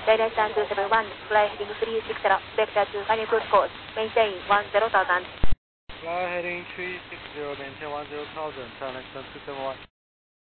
Direct 271, fly heading 360, vector to final cruise course, maintain 10,000. Fly heading 360, maintain 10,000, turn next 271.